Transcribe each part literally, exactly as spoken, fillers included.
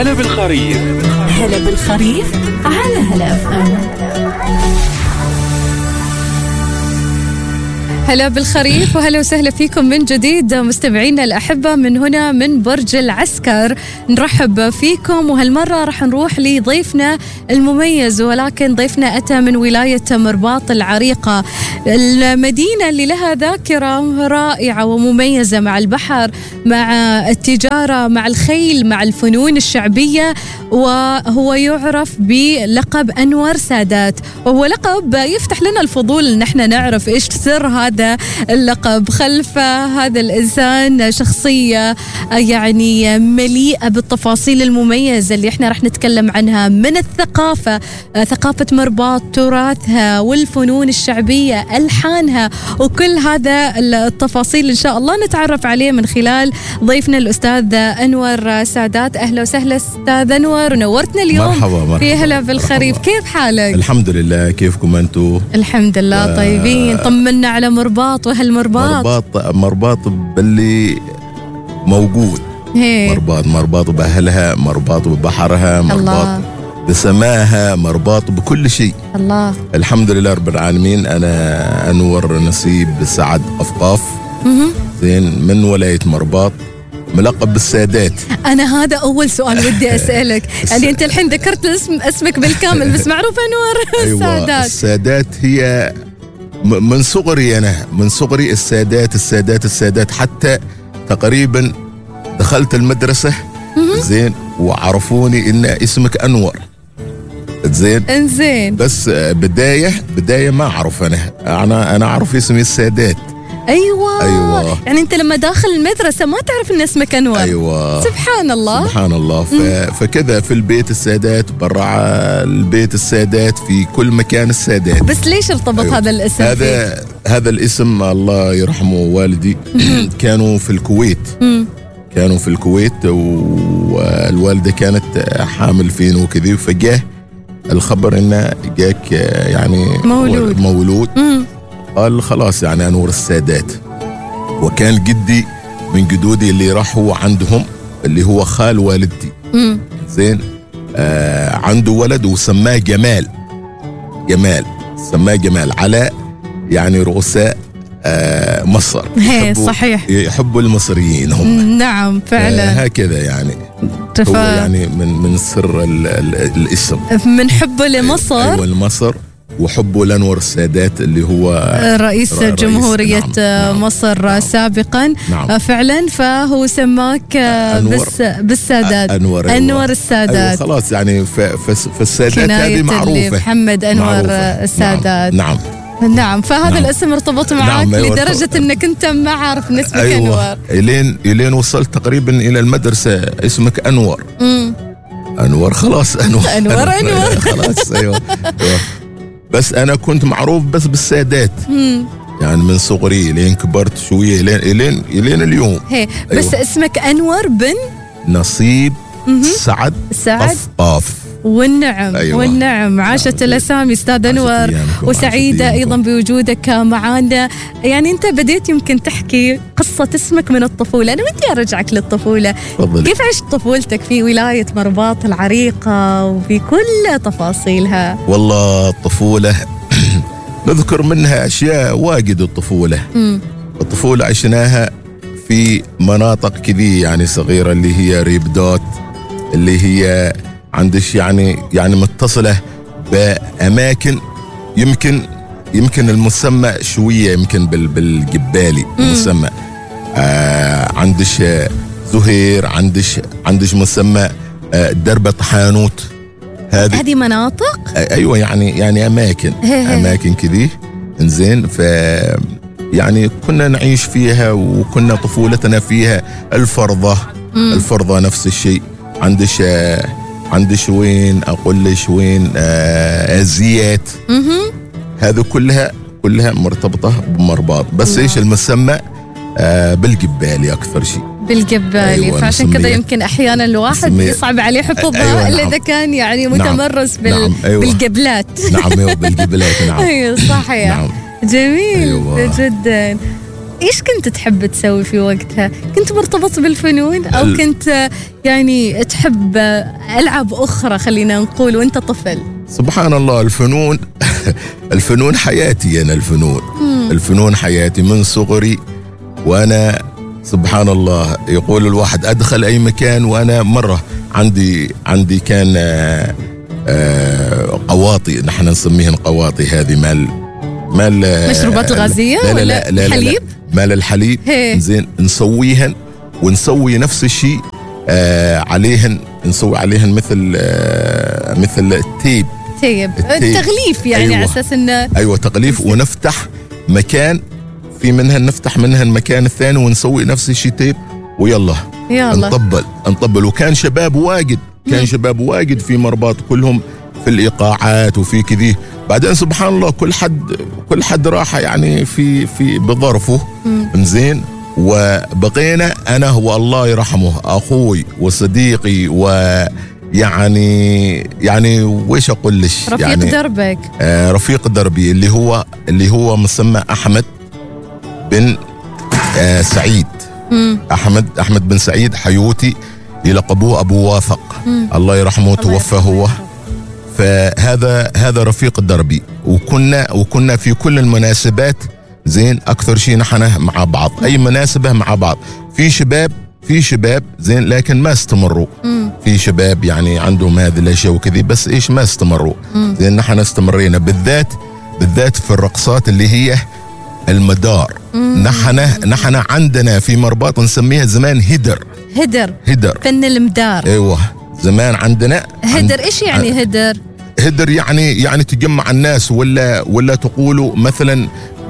هلا بالخريف. هلا بالخريف على هلا اف ام. هلا بالخريف وهلا وسهلا فيكم من جديد مستمعينا الأحبة من هنا من برج العسكر. نرحب فيكم، وهالمرة راح نروح لضيفنا المميز، ولكن ضيفنا أتى من ولاية مرباط العريقة، المدينة اللي لها ذاكرة رائعة ومميزة مع البحر، مع التجارة، مع الخيل، مع الفنون الشعبية، وهو يعرف بلقب أنور سادات، وهو لقب يفتح لنا الفضول إن احنا نعرف إيش سر هذا اللقب. خلف هذا الإنسان شخصية يعني مليئة بالتفاصيل المميزة اللي احنا رح نتكلم عنها، من الثقافة، ثقافة مرباط، تراثها والفنون الشعبية، ألحانها، وكل هذا التفاصيل إن شاء الله نتعرف عليه من خلال ضيفنا الأستاذ أنور سادات. أهلا وسهلا أستاذ أنور، ونورتنا اليوم. مرحبا مرحبا. في هلا بالخريف. مرحبا. كيف حالك؟ الحمد لله، كيفكم أنتوا؟ الحمد لله و... طيبين. طمنا على مرباط وهالمرباط. مرباط مرباط باللي موجود. هي. مرباط مرباط بأهلها، مرباط ببحرها، مرباط بسماها، مرباط بكل شيء. الله. الحمد لله رب العالمين. أنا أنور نسيب سعد أفقاف زين من ولاية مرباط، ملقب بالسادات. أنا هذا أول سؤال ودي أسألك. يعني أنت الحين ذكرت اسم اسمك بالكامل، بس معروف أنور أيوة. السادات. السادات هي من صغري، أنا من صغري السادات السادات السادات، حتى تقريبا دخلت المدرسة زين وعرفوني إن اسمك أنور زين. إنزين. بس بداية بداية ما أعرف، أنا أنا أنا أعرف اسمي السادات. أيوة. أيوة. يعني أنت لما داخل المدرسة ما تعرف إن اسمك أنور. أيوة. سبحان الله سبحان الله. ف... فكذا في البيت السادات، برا البيت السادات، في كل مكان السادات. بس ليش ارتبط أيوة. هذا الاسم هذا فيك؟ هذا الاسم الله يرحمه والدي كانوا في الكويت. كانوا في الكويت والوالدة كانت حامل فينه وكذا، فجاه الخبر إنه جاك يعني مولود مولود قال خلاص يعني أنور السادات. وكان جدي من جدودي اللي راحوا عندهم، اللي هو خال والدتي زين، آه عنده ولد وسماه جمال. جمال سماه جمال على يعني رؤساء آه مصر. هي صحيح، يحبوا المصريين هم. نعم فعلا. آه هكذا يعني. هو يعني من من سر ال ال الاسم، من حبه لمصر. أيوة لمصر، وحبه لأنور السادات اللي هو رئيس, رئيس جمهورية نعم مصر نعم سابقا نعم فعلا. فهو سماك بس بالسادات، أنور, أيوة أنور السادات. أيوة خلاص يعني فالسادات هذه معروفة، محمد أنور معروفة. السادات نعم نعم, نعم. فهذا نعم. الاسم ارتبط معك نعم. لدرجة أنك أنت ما عارف اسمك أيوة. أنور. إلين إلين وصلت تقريبا إلى المدرسة اسمك أنور. مم. أنور خلاص أنور أنور أنور, أنور. خلاص أيوة. أيوة. بس أنا كنت معروف بس بالسادات. مم. يعني من صغري لين كبرت شوية لين لين لين اليوم. هي. بس أيوة. اسمك أنور بن نصيب سعد سعد أفقاف. والنعم أيوة. والنعم. عاشت الأسامي أستاذ أنور، وسعيدة أيضا بوجودك معانا. يعني أنت بديت يمكن تحكي قصة اسمك من الطفولة، أنا ودي أرجعك للطفولة. فضل. كيف عشت طفولتك في ولاية مرباط العريقة وفي كل تفاصيلها؟ والله الطفولة نذكر منها أشياء واجد. الطفولة م. الطفولة عشناها في مناطق كذي يعني صغيرة، اللي هي ريبدوت، اللي هي عندش يعني يعني متصلة بأماكن يمكن يمكن المسمى شوية يمكن بالجبالي المسمى. آه عندش زهير، عندش عندش مسمى آه دربة حانوت. هذه هذه مناطق آه أيوة يعني يعني أماكن أماكن كذي إنزين. ف يعني كنا نعيش فيها وكنا طفولتنا فيها. الفرضة مم. الفرضة نفس الشيء. عندش آه عندش وين أقول ليش وين آه زيات. هذا كلها كلها مرتبطة بمرباط، بس إيش المسمى آه بالجبالي أكثر شيء، بالجبالي. أيوة. فعشان كذا يمكن أحيانا الواحد يصعب عليه حفظها. أيوة إلا إذا كان يعني متمرس نعم. بال... نعم. أيوة. بالجبلات. نعم أيوة بالجبلات. نعم أيوة صحيح. نعم. جميل. أيوة. جدا. إيش كنت تحب تسوي في وقتها؟ كنت مرتبط بالفنون أو ال- كنت يعني تحب ألعاب أخرى خلينا نقول وأنت طفل؟ سبحان الله، الفنون الفنون حياتي. أنا الفنون الفنون حياتي من صغري. وأنا سبحان الله يقول الواحد أدخل أي مكان. وأنا مرة عندي عندي كان آه، آه، قواطي، نحن نسميهن قواطي، هذه مال مال آه، مشروبات الغازية لا لا ولا لا لا لا حليب؟ مال الحليب. هي. زين نسويهن ونسوي نفس الشيء آه عليهن، نسوي عليهن مثل آه مثل التيب. طيب التيب. التغليف يعني أيوة. على أساس إنه ايوه تغليف، ونفتح مكان في منهن، نفتح منها المكان الثاني ونسوي نفس الشيء تيب، ويلا يلا نطبل نطبل. وكان شباب واجد، كان شباب واجد في مرباط، كلهم في الايقاعات وفي كذي. بعدين سبحان الله كل حد كل حد راح يعني في في بظرفه. زين وبقينا انا والله يرحمه اخوي وصديقي ويعني يعني ويش اقول لك رفيق يعني دربك. آه رفيق دربي اللي هو اللي هو مسمى احمد بن آه سعيد. مم. احمد احمد بن سعيد حيوتي، يلقبوه ابو واثق. مم. الله يرحمه، الله توفى يرحمه. هو. فهذا هذا رفيق دربي، وكنا وكنا في كل المناسبات زين اكثر شيء نحن مع بعض، اي مناسبه مع بعض. في شباب في شباب زين لكن ما استمروا. مم. في شباب يعني عندهم هذه الاشياء وكذي، بس ايش ما استمروا. مم. زين نحن استمرينا بالذات بالذات في الرقصات اللي هي المدار. نحن نحن عندنا في مرباط نسميها زمان هدر. هدر، هدر فن المدار. ايوه زمان عندنا عند- هدر ايش يعني هدر؟ هدر يعني يعني تجمع الناس، ولا ولا تقولوا مثلا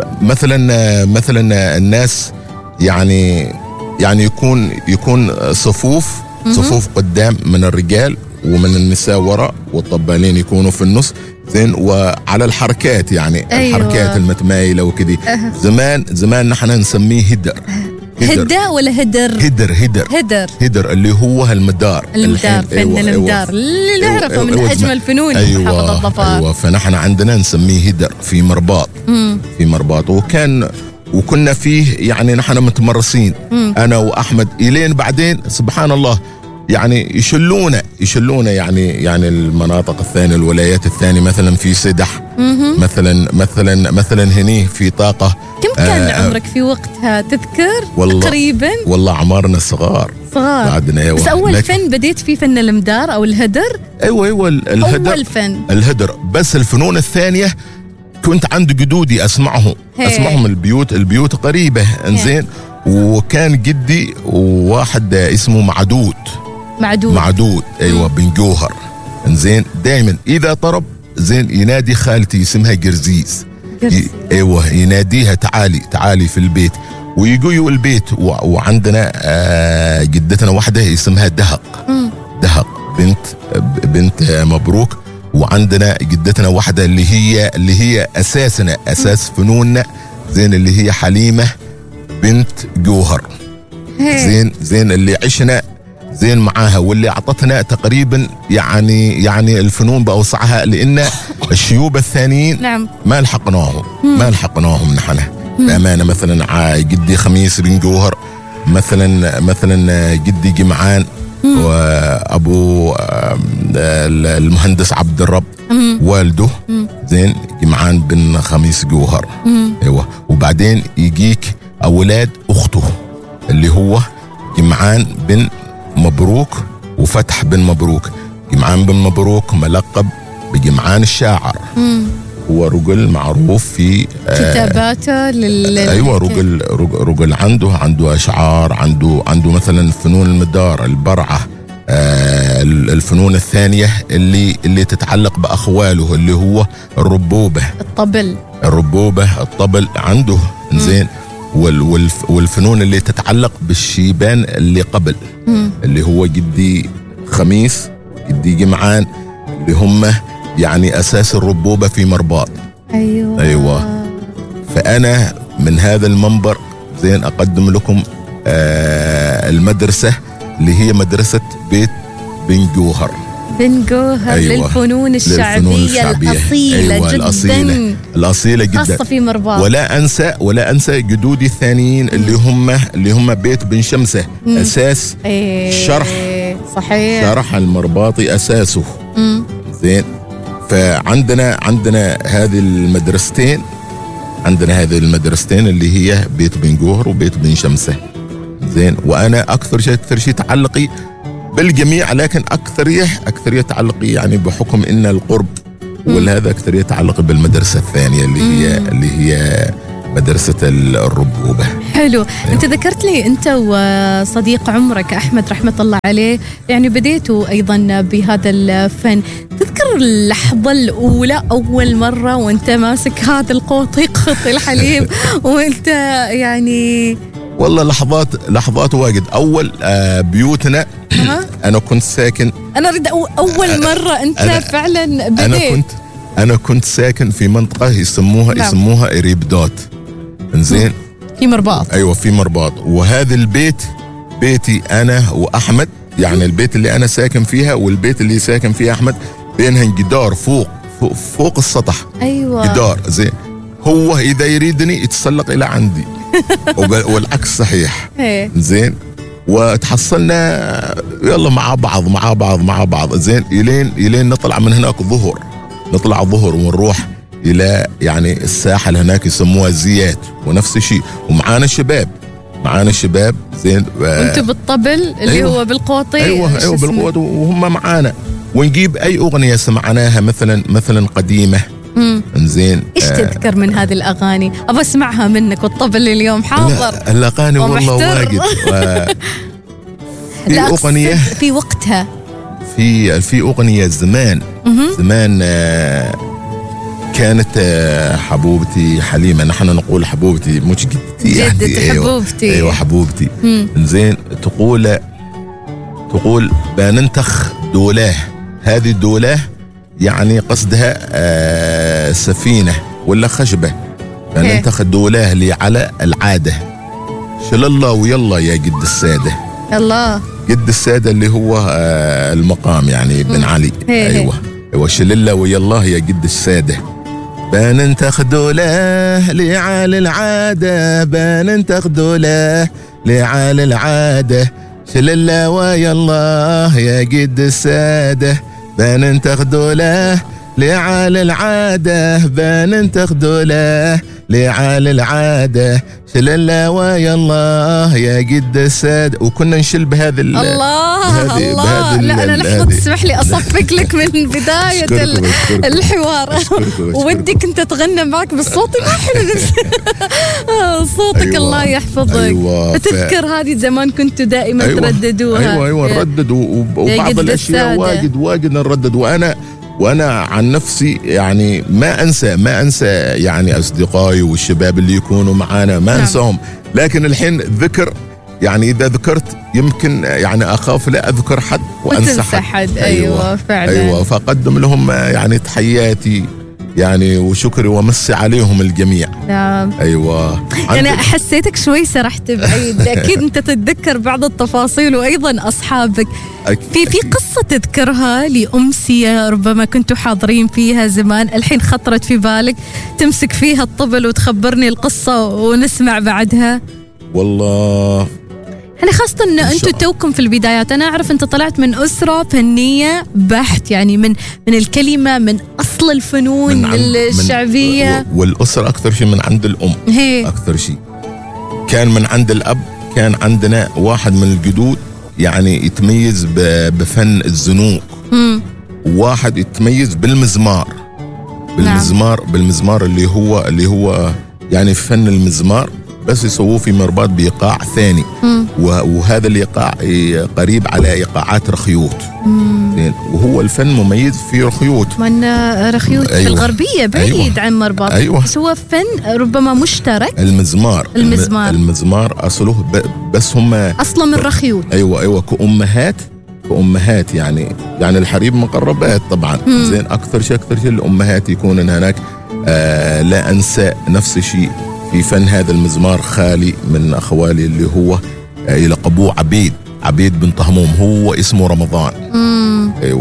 مثلا مثلا الناس يعني يعني يكون يكون صفوف صفوف قدام من الرجال ومن النساء وراء، والطبالين يكونوا في النص. زين وعلى الحركات يعني أيوة. الحركات المتمايله وكذي. زمان زمان نحن نسميه هدر. هدا ولا هدر؟ هدر هدر هدر هدر اللي هو المدار. المدار، الحين- فن أيوة المدار أيوة. اللي أيوة نعرفه من أيوة اجمل فنون أيوة محافظة الظفار. أيوة فنحن عندنا نسميه هدر في مرباط. مم. في مرباط وكان وكنا فيه يعني نحن متمرسين. مم. انا واحمد الين بعدين سبحان الله يعني يشلونا يشلونا يعني يعني المناطق الثانيه الولايات الثانيه، مثلا في سدح، مهم. مثلا مثلا مثلا هني في طاقه. كم كان آه، عمرك في وقتها تذكر؟ والله تقريبا والله اعمارنا صغار صغار. بعدنا. أيوة. بس اول لكن- فن بديت فيه فن المدار او الهدر. ايوه ايوه ال- الهدر اول فن. الهدر. بس الفنون الثانيه كنت عند جدودي اسمعهم هي. اسمعهم البيوت البيوت قريبه انزين. وكان جدي وواحد اسمه معدود معدود. معدود ايوه بن جوهر انزين. دائما اذا طرب زين ينادي خالتي اسمها قرزيز. قرزيز. ي- ايوه يناديها تعالي تعالي في البيت، ويجوا البيت. و- وعندنا آه جدتنا واحده اسمها دهق. مم. دهق بنت بنت مبروك. وعندنا جدتنا واحده اللي هي اللي هي اساسنا اساس فنوننا زين اللي هي حليمه بنت جوهر. هي. زين زين اللي عشنا زين معاها، واللي اعطتنا تقريبا يعني يعني الفنون باوسعها، لان الشيوب الثانيين نعم. ما لحقناهم ما لحقناهم نحن بامانه. مثلا ع- جدي خميس بن جوهر، مثلا مثلا جدي جمعان، وابو آم، المهندس عبد الرب مم. والده مم. زين جمعان بن خميس جوهر. مم. ايوه. وبعدين يجيك اولاد اخته اللي هو جمعان بن مبروك وفتح بن مبروك. جمعان بن مبروك ملقب بجمعان الشاعر. مم. هو رجل معروف في آه كتاباته لل ايوه رجل رجل رجل عنده عنده اشعار، عنده عنده مثلا فنون المدار، البرعه، آه الفنون الثانيه اللي اللي تتعلق باخواله اللي هو الربوبه الطبل. الربوبه الطبل عنده زين. وال والف والفنون اللي تتعلق بالشيبان اللي قبل مم. اللي هو جدي خميس جدي جمعان اللي هم يعني اساس الربوبه في مرباط. ايوه أيوة. فأنا من هذا المنبر زين أقدم لكم آه المدرسة اللي هي مدرسة بيت بن جوهر. بن جوهر. أيوة. للفنون الشعبية, للفنون الشعبية الأصيلة. أيوة جدا الأصيلة الأصيلة جدا، خاصة في مرباط. ولا أنسى ولا أنسى جدودي الثانيين اللي هم اللي هم بيت بن شمسة. مم. أساس إيه شرح صحيح شرح المرباطي أساسه. مم. زين. فعندنا عندنا هذه المدرستين عندنا هذه المدرستين اللي هي بيت بن جوهر وبيت بن شمسة. زين. وأنا أكثر شيء أكثر شيء تعلقي بالجميع، لكن أكثرية أكثرية تعلقي يعني بحكم إن القرب والهذا أكثرية تعلقي بالمدرسة الثانية اللي هي مم. اللي هي مدرسة الربوبة. حلو. أيوة. أنت ذكرت لي أنت وصديق عمرك أحمد رحمة الله عليه يعني بديتوا أيضا بهذا الفن. تذكر اللحظة الأولى أول مرة وأنت ماسك هذا القوطيق خط الحليب وأنت يعني؟ والله لحظات لحظات واجد. أول آه بيوتنا أنا كنت ساكن. أنا أريد أول مرة أنت أنا فعلا بديت. أنا كنت أنا كنت ساكن في منطقة يسموها نعم. يسموها إريبدوت. إنزين. في مرباط. أيوة في مرباط. وهذا البيت بيتي أنا وأحمد، يعني البيت اللي أنا ساكن فيها والبيت اللي ساكن فيه أحمد بينهم جدار فوق فوق, فوق السطح. أيوة جدار. زين. هو إذا يريدني يتسلق إلى عندي والعكس صحيح. زين. وتحصلنا يلا مع بعض مع بعض مع بعض. زين. يلين يلين نطلع من هناك ظهر نطلع ظهر ونروح إلى يعني الساحل هناك يسموها زيات، ونفس الشيء. ومعانا شباب معانا شباب. زين. وانتوا بالطبل اللي أيوة. هو بالقوطي. أيوة أيوة بالقوطي وهم معانا. ونجيب أي أغنية سمعناها مثلا مثلا قديمة. انزين. ايش تذكر من هذه الاغاني؟ ابى اسمعها منك والطبل اليوم حاضر. الاغاني والله واجد. و... في اغنيه في وقتها في في اغنيه زمان زمان آه كانت آه حبوبتي حليمه. نحن نقول حبوبتي مش جدتي جدتي. أيوة حبوبتي. ايوه حبوبتي. انزين. تقول تقول بننتخ دولاه. هذه الدولاه يعني قصدها آه سفينة ولا خشبة. فننتخ دولاه لي على العادة. شل الله ويلا يا جد السادة. الله. جد السادة اللي هو آه المقام يعني بن علي. هي أيوة أيوة. شل الله ويلا يا جد السادة. بننتخ دولاه لي على العادة. بننتخ دولاه لي على العادة. شل الله ويلا يا جد السادة. بننتخ دولاه لعال العادة. بننتخ دولاه لعال العادة. شل الله ويا الله يا جد الساد. وكنا نشل بهذا الله بهذه الله بهذه لا أنا لحظة تسمح لي أصفق لك من بداية أشكركم أشكركم الحوار. ودك أنت تغنى معك بالصوت ما حلو. صوتك أيوة. الله يحفظك. أيوة. تذكر هذه زمان كنتوا دائما أيوة. ترددوها. أيوة أيوة نردد. وبعض الأشياء واجد واجد نردد. وأنا وأنا عن نفسي يعني ما أنسى ما أنسى يعني أصدقائي والشباب اللي يكونوا معانا ما أنساهم. لكن الحين ذكر يعني إذا ذكرت يمكن يعني أخاف لا أذكر حد وأنسى حد. حد. أيوة, أيوة فعلا. أيوة. فأقدم لهم يعني تحياتي يعني وشكري ومسي عليهم الجميع. نعم. أيوة. أنا حسيتك شوي سرحت بعيد. أكيد أنت تتذكر بعض التفاصيل وأيضا أصحابك. في في قصة تذكرها لأمسية ربما كنتوا حاضرين فيها زمان الحين خطرت في بالك تمسك فيها الطبل وتخبرني القصة ونسمع بعدها؟ والله يعني خاصة أن أنتوا توكم في البدايات. أنا أعرف أنت طلعت من أسرة فنية بحت يعني من من الكلمة من أصل الفنون من الشعبية. من والأسرة أكثر شيء من عند الأم. هي. أكثر شيء كان من عند الأب. كان عندنا واحد من الجدود يعني يتميز بفن الزنوق. مم. وواحد يتميز بالمزمار بالمزمار نعم. بالمزمار اللي هو اللي هو يعني فن المزمار بس يسووه في مرباط بإيقاع ثاني. مم. وهذا الإيقاع قريب على إيقاعات رخيوت. مم. وهو الفن مميز في رخيوت. من رخيوت أيوة. الغربية بعيد أيوة. عن مرباط. أيوة. بس هو فن ربما مشترك. المزمار المزمار, المزمار أصله بس هم أصلا من رخيوت. أيوة أيوة كأمهات كأمهات يعني يعني الحريم مقربات طبعا. مم. زين. أكثر شيء أكثر شيء الأمهات يكونن هناك. آه لا أنسى نفس الشيء في فن هذا المزمار خالي من أخوالي اللي هو يلقبوه عبيد عبيد بن طهموم. هو اسمه رمضان. مم. أيوة.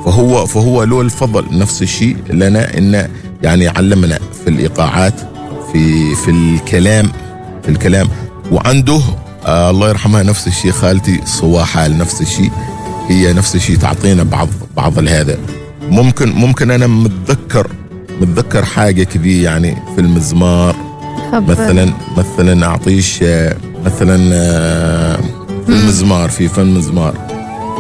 فهو فهو له الفضل نفس الشيء لنا، إنه يعني علمنا في الإيقاعات، في في الكلام في الكلام وعنده آه الله يرحمها نفس الشيء خالتي صواحال، نفس الشيء هي نفس الشيء تعطينا بعض بعض هذا. ممكن ممكن أنا متذكر متذكر حاجة كذي يعني في المزمار مثلا مثلا أعطيش مثلا في المزمار، في فن مزمار